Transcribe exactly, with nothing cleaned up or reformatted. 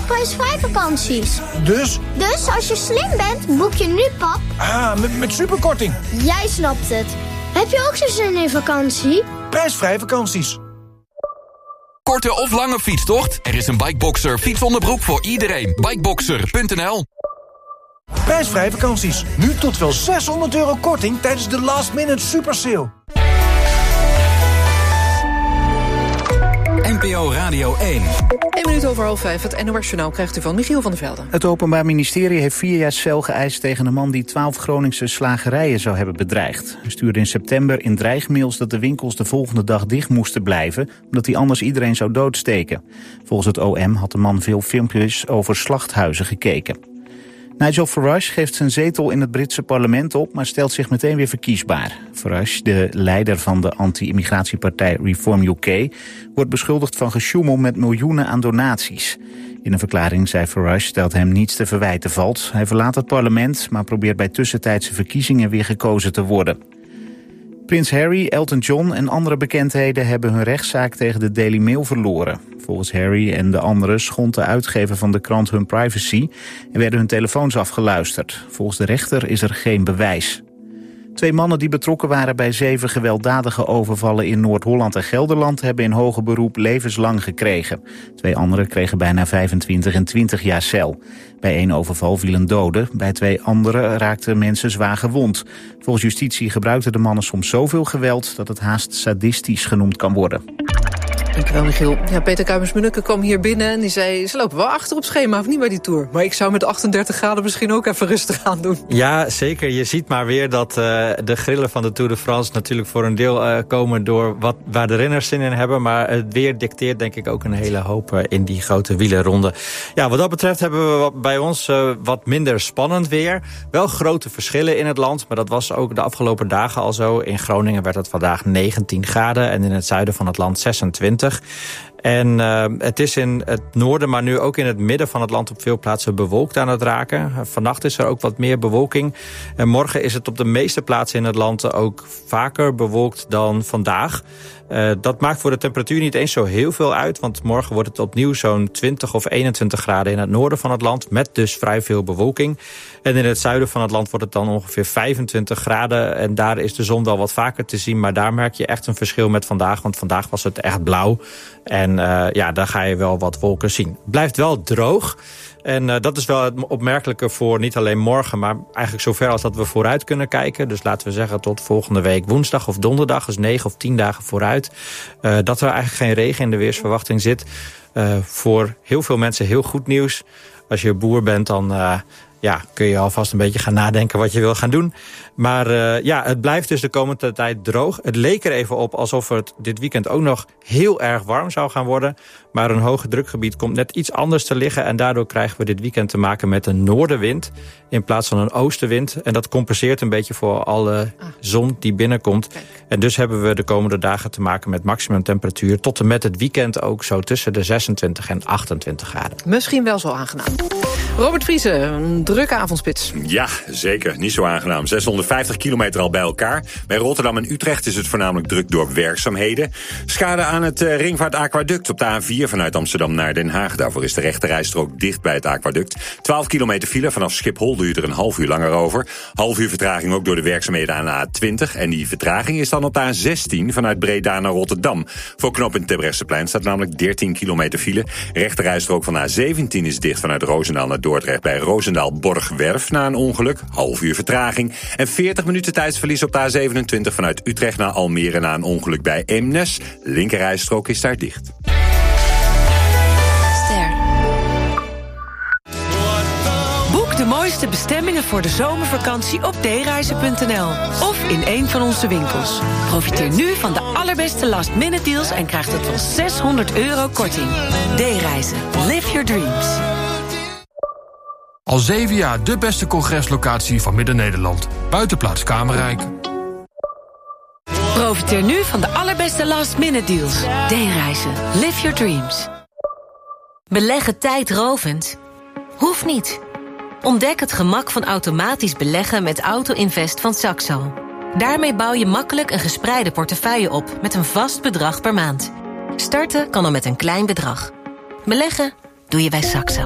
prijsvrij vakanties. Dus? Dus als je slim bent, boek je nu, pap. Ah, met, met superkorting. Jij snapt het. Heb je ook zo zin in vakantie? Prijsvrij vakanties. Korte of lange fietstocht? Er is een Bikeboxer fietsonderbroek voor iedereen. Bikeboxer punt n l. Prijsvrij vakanties. Nu tot wel zeshonderd euro korting tijdens de last minute super sale. N P O Radio één. Een minuut over half vijf. Het N O S-journaal krijgt u van Michiel van der Velde. Het Openbaar Ministerie heeft vier jaar cel geëist tegen een man die twaalf Groningse slagerijen zou hebben bedreigd. Hij stuurde in september in dreigmails dat de winkels de volgende dag dicht moesten blijven, omdat hij anders iedereen zou doodsteken. Volgens het O M had de man veel filmpjes over slachthuizen gekeken. Nigel Farage geeft zijn zetel in het Britse parlement op, maar stelt zich meteen weer verkiesbaar. Farage, de leider van de anti-immigratiepartij Reform U K, wordt beschuldigd van gesjoemel met miljoenen aan donaties. In een verklaring zei Farage dat hem niets te verwijten valt. Hij verlaat het parlement, maar probeert bij tussentijdse verkiezingen weer gekozen te worden. Prins Harry, Elton John en andere bekendheden hebben hun rechtszaak tegen de Daily Mail verloren. Volgens Harry en de anderen schond de uitgever van de krant hun privacy en werden hun telefoons afgeluisterd. Volgens de rechter is er geen bewijs. Twee mannen die betrokken waren bij zeven gewelddadige overvallen in Noord-Holland en Gelderland hebben in hoger beroep levenslang gekregen. Twee anderen kregen bijna vijfentwintig en twintig jaar cel. Bij één overval vielen doden, bij twee anderen raakten mensen zwaar gewond. Volgens justitie gebruikten de mannen soms zoveel geweld dat het haast sadistisch genoemd kan worden. Dankjewel, Michiel. Ja, Peter Kuipers-Munneke kwam hier binnen en die zei, ze lopen wel achter op schema, of niet bij die Tour. Maar ik zou met achtendertig graden misschien ook even rustig aan doen. Ja, zeker. Je ziet maar weer dat uh, de grillen van de Tour de France natuurlijk voor een deel uh, komen door wat, waar de renners zin in hebben. Maar het weer dicteert denk ik ook een hele hoop uh, in die grote wielerronde. Ja, wat dat betreft hebben we bij ons uh, wat minder spannend weer. Wel grote verschillen in het land, maar dat was ook de afgelopen dagen al zo. In Groningen werd het vandaag negentien graden en in het zuiden van het land zesentwintig. En uh, het is in het noorden, maar nu ook in het midden van het land op veel plaatsen bewolkt aan het raken. Vannacht is er ook wat meer bewolking. En morgen is het op de meeste plaatsen in het land ook vaker bewolkt dan vandaag. Uh, dat maakt voor de temperatuur niet eens zo heel veel uit, want morgen wordt het opnieuw zo'n twintig of eenentwintig graden in het noorden van het land, met dus vrij veel bewolking. En in het zuiden van het land wordt het dan ongeveer vijfentwintig graden en daar is de zon wel wat vaker te zien, maar daar merk je echt een verschil met vandaag, want vandaag was het echt blauw. En uh, ja, daar ga je wel wat wolken zien. Het blijft wel droog. En uh, dat is wel het opmerkelijke voor niet alleen morgen, maar eigenlijk zover als dat we vooruit kunnen kijken. Dus laten we zeggen tot volgende week woensdag of donderdag, dus negen of tien dagen vooruit. Uh, dat er eigenlijk geen regen in de weersverwachting zit. Uh, voor heel veel mensen heel goed nieuws. Als je boer bent, dan uh, ja, kun je alvast een beetje gaan nadenken wat je wil gaan doen. Maar uh, ja, het blijft dus de komende tijd droog. Het leek er even op alsof het dit weekend ook nog heel erg warm zou gaan worden. Maar een hoge drukgebied komt net iets anders te liggen. En daardoor krijgen we dit weekend te maken met een noordenwind in plaats van een oostenwind. En dat compenseert een beetje voor alle zon die binnenkomt. Kijk. En dus hebben we de komende dagen te maken met maximumtemperatuur tot en met het weekend ook zo tussen de zesentwintig en achtentwintig graden. Misschien wel zo aangenaam. Robert Vriese, een drukke avondspits. Ja, zeker. Niet zo aangenaam. zeshonderdvijftig kilometer al bij elkaar. Bij Rotterdam en Utrecht is het voornamelijk druk door werkzaamheden. Schade aan het uh, ringvaartaquaduct op de A vier vanuit Amsterdam naar Den Haag. Daarvoor is de rechterrijstrook dicht bij het aquaduct. twaalf kilometer file vanaf Schiphol duurt er een half uur langer over. Half uur vertraging ook door de werkzaamheden aan de A twintig. En die vertraging is dan op de A zestien vanuit Breda naar Rotterdam. Voor knooppunt Terbrechtseplein staat namelijk dertien kilometer file. Rechterrijstrook van A zeventien is dicht vanuit Roosendaal naar Dordrecht bij Roosendaal-Borgwerf na een ongeluk. Half uur vertraging. En veertig minuten tijdsverlies op de A zevenentwintig vanuit Utrecht naar Almere na een ongeluk bij Eemnes. Linkerrijstrook is daar dicht. Ster. Boek de mooiste bestemmingen voor de zomervakantie op d reizen punt n l of in een van onze winkels. Profiteer nu van de allerbeste last-minute deals en krijg tot wel zeshonderd euro korting. D-reizen. Live your dreams. Al zeven jaar de beste congreslocatie van Midden-Nederland. Buitenplaats Kamerrijk. Profiteer nu van de allerbeste last-minute deals. D-reizen. Live your dreams. Beleggen tijdrovend? Hoeft niet. Ontdek het gemak van automatisch beleggen met Auto-Invest van Saxo. Daarmee bouw je makkelijk een gespreide portefeuille op met een vast bedrag per maand. Starten kan al met een klein bedrag. Beleggen doe je bij Saxo.